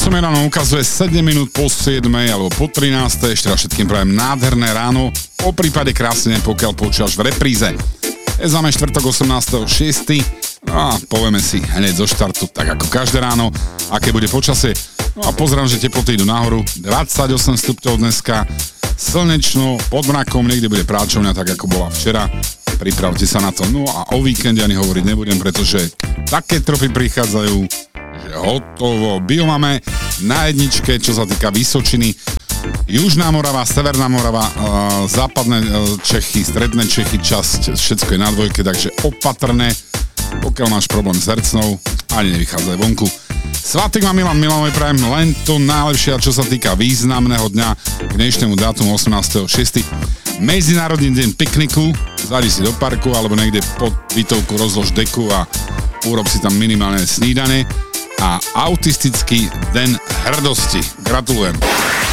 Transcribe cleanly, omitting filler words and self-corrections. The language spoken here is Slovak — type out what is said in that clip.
8 ráno ukazuje 7 minút po 7 alebo po 13. Ešte raz všetkým prajem nádherné ráno, po prípade krásne, pokiaľ počúvaš v repríze. Je máme štvrtok 18.6. No a povieme si hneď zo štartu, tak ako každé ráno, aké bude počasie. No a pozerám, že teploty idú nahoru, 28 stupňov dneska, slnečno, pod mrakom, niekde bude práčovňa, tak ako bola včera. Pripravte sa na to. No a o víkende ani hovoriť nebudem, pretože také tropy prichádzajú, že hotovo. Bio máme na jedničke, čo sa týka Vysočiny, Južná Morava, Severná Morava, západné Čechy, stredné Čechy, časť, všetko je na dvojke, takže opatrné, pokiaľ máš problém s hercnou, ani nevychádzaj vonku. Svátek má Milan Milanovej, prajem len to najlepšie, čo sa týka významného dňa k dnešnému dátumu 18.6. Medzinárodný deň pikniku, zadi si do parku alebo niekde pod bytovku rozlož deku a urob si tam minimálne snídane a autistický deň hrdosti. Gratulujem.